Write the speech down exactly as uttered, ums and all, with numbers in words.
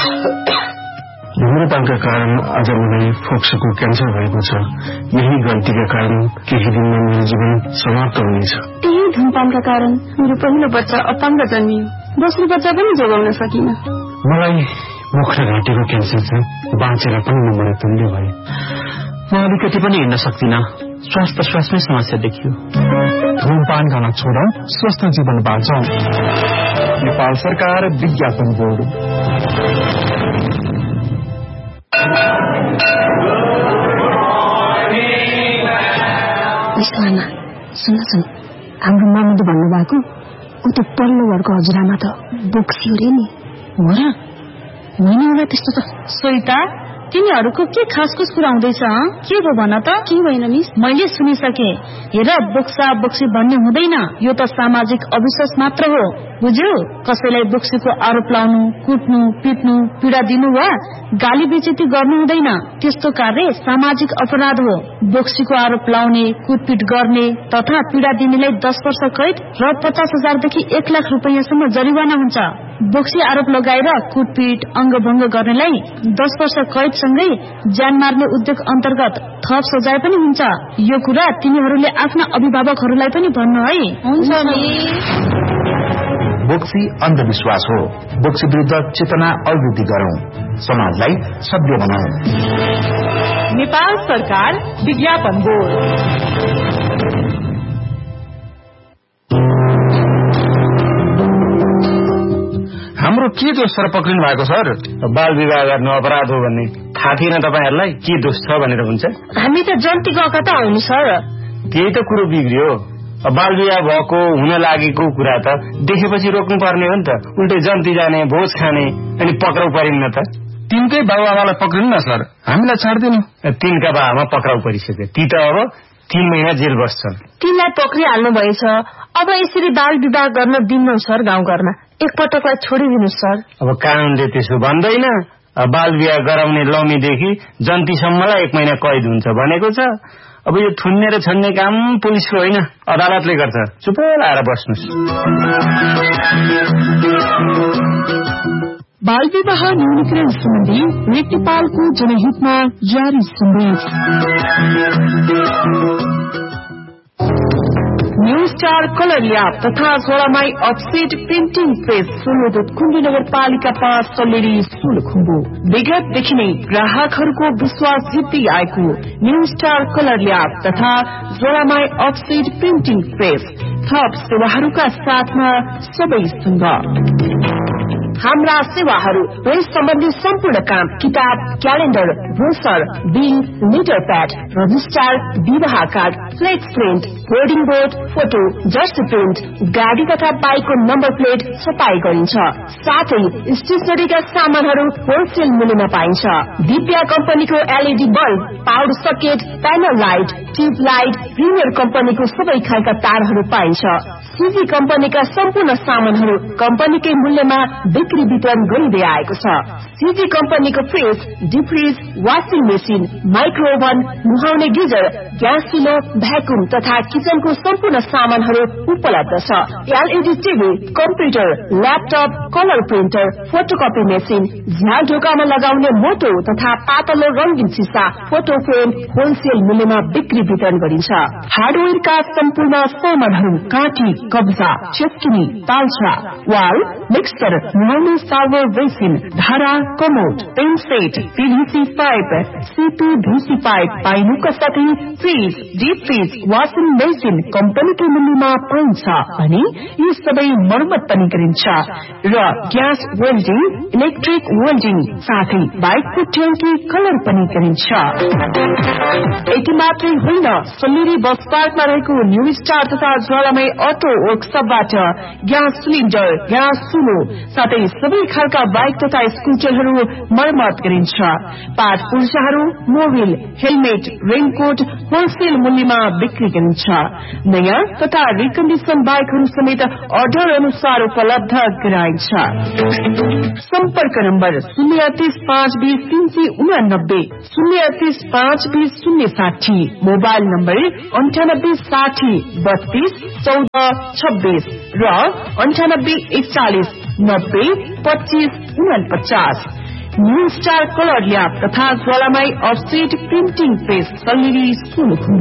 धुम्रपानका कारण आज मलाई फोक्सोको क्यान्सर भएको छ। यही गल्तीका कारण केही दिनमा मेरो जीवन समाप्त हुनेछ। त्यही धुम्रपानका कारण मेरो पहिलो बच्चा अपाङ्ग जन्मियो। दोस्रो बच्चा पनि जोगाउन सकिन। मलाई मुख र घाँटीको क्यान्सर छ। बाँचेर पनि म मृत्युले भए। म अलिकति पनि हिँड्न सक्दिनँ। श्वास प्रश्वासमै समस्या देखियो। धूमपान गर्न छोडौं, स्वस्थ जीवन बाँचौं। नेपाल सरकार विज्ञापन बोर्ड। सुन सुन हाम्रो मामुले भन्नुभएको ऊ त्यो पल्लो घरको हजुरआमा त बोक्सी रे नि हो र? होइन होला त्यस्तो त। सोइता तिनीहरूको के खासखुस कुरा हुँदैछ? के हो भन त? के होइन मिस, मैले सुनिसके। हेर बोक्सा बोक्सी भन्ने हुँदैन, यो त सामाजिक अविश्वास मात्र हो, बुझ्यौ? कसैलाई बोक्सीको आरोप लाउनु, कुट्नु, पिट्नु, पीडा दिनु वा गाली बेइज्जती गर्नु हुँदैन। त्यस्तो कार्य सामाजिक अपराध हो। बोक्सीको आरोप लाउने, कुटपिट गर्ने तथा पीडा दिनेलाई दस वर्ष कैद र पचास हजारदेखि एक लाख रुपियाँसम्म जरिवाना हुन्छ। बोक्सी आरोप लगाएर कुटपिट अङ्गभङ्ग गर्नेलाई दस वर्ष कैदसँगै ज्यान मार्ने उद्योग अन्तर्गत थप सजाय पनि हुन्छ। यो कुरा तिनीहरूले आफ्ना अभिभावकहरूलाई पनि भन्नु है। हुन्छ नि। बोक्सी अन्धविश्वास हो। बोक्सी विरुद्ध चेतना अभिवृद्धि गरौं, समाजलाई सभ्य बनाऊ। नेपाल सरकार विज्ञापन बोर्ड। हाम्रो के दोष सर पक्रिनु भएको सर? बाल विवाह गर्नु अपराध हो भन्ने थाहा थिएन तपाईहरुलाई? के दोष छ भनेर हुन्छ? हामी त जन्ती गएका त होइन सर। त्यही त कुरो बिग्रियो। बाल विवाह भएको हुन लागेको कुरा त देखेपछि रोक्नु पर्ने हो नि त। उल्टै जन्ती जाने, भोज खाने अनि पक्राउ परिन्न त। तिनकै बाबुआमालाई पक्रिनु न सर, हामीलाई छाड्दिनु। तिनका बाबुआमा पक्राउ परिसक्यो, ती त अब तीन महिना जेल बस्छन्। तिनलाई पक्रिहाल्नु भएछ, अब यसरी बाल विवाह गर्न दिनु सर। गाउँघरमा एकपटकलाई छोडिदिनु सर। अब कानूनले त्यसो भन्दैन। बाल विवाह गराउने लौमीदेखि जन्तीसम्मलाई एक महिना कैद हुन्छ भनेको छ। अब यो थुन्ने र छन्ने काम पुलिसको होइन, अदालतले गर्छ। चुप लाएर बस्नुस्। बाल विवाह न्यूनीकरण सम्बन्धी नेपालको जनहितमा जारी सन्देश। न्यू स्टार कलर ल्याब तथा जोडामाई अफसेट प्रिन्टिङ प्रेस सोलुदुत कुण्डी नगरपालिका पाँच सल्लेरी सोलुखुम्बु विगतदेखि नै ग्राहकहरूको विश्वास जित्दै आएको न्यू स्टार कलर ल्याब तथा जोडामाई अफसेट प्रिन्टिङ प्रेस थप सेवाहरूका साथमा सबै सुन्द। हाम्रा सेवाहरू प्रेस सम्बन्धी सम्पूर्ण काम, किताब, calendar, brochure, bill, letter pad, register, विवाह card, flex print, hoarding board, photo, Jersey print, गाडी तथा बाइकको नम्बर प्लेट छपाई गरिन्छ। साथै स्टेसनरीका सामानहरू होलसेल मूल्यमा पाइन्छ। दिव्या कम्पनीको LED bulb, power socket, panel light, tube light, premier कम्पनीको सबै खालका तारहरू पाइन्छ। सीजी कम्पनीका सम्पूर्ण सामानहरू कम्पनीकै मूल्यमा बिक्री वितरण गरिँदै आएको छ। सीजी कम्पनीको fridge, deep fridge, washing machine, माइक्रोओभन, नुहाउने गिजर, ग्यास चुलो, भ्याकुम तथा किचनको सम्पूर्ण सामानहरू उपलब्ध छ। LED TV, computer, laptop, colour printer, photocopy machine, झ्याल ढोकामा लगाउने मोटो तथा पातलो रंगीन सिसा, फोटो फ्रेम होलसेल मूल्यमा बिक्री वितरण गरिन्छ। हार्डवेयरका सम्पूर्ण सामानहरू काँटी, कब्जा, चेस्किनी, तालछा, वाल, मिक्सर, नुहाउने सावर बेसिन, धारा, commode, pain set, पीभीसी pipe, सीपीभीसी pipe पाइनुका साथै fridge, deep fridge, washing machine कम्पनीको मूल्यमा पाइन्छ अनि यी सबै मर्मत पनि गरिन्छ। र ग्यास वेल्डिङ, इलेक्ट्रिक वेल्डिङ साथै बाइकको ट्याङ्की कलर पनि गरिन्छ। यति मात्रै होइन, सल्लेरी बस पार्कमा रहेको न्यू स्टार तथा ज्वालामय अटो वर्कसपबाट ग्यास सिलिन्डर, ग्यास चुलो साथै सबै खालका बाइक तथा स्कुटरहरू मर्मत गरिन्छ। पाँच पुर्जाहरू, मोबिल, हेलमेट, रेनकोट होलसेल मूल्यमा बिक्री गरिन्छ। नयाँ तथा रिकन्डिसन बाइकहरू समेत अर्डर अनुसार उपलब्ध गराइन्छ। सम्पर्क नम्बर शून्य तीस पाँच बीस तीन सय उनानब्बे, शून्य तीस पाँच बीस शून्य साठी, मोबाइल नम्बर अन्ठानब्बे साठी बत्तीस चौध छब्बीस र अन्ठानब्बे एकचालिस नब्बे पच्चीस उनपचास। न्यू स्टार कलर ल्याब तथा ज्वालामाई offset printing press Salleri Solukhumbu.